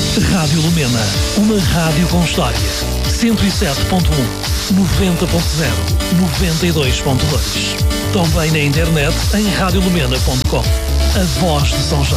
Rádio Lumena, uma rádio com história. 107.1, 90.0, 92.2. Também na internet em radiolumena.com. A voz de São Jorge.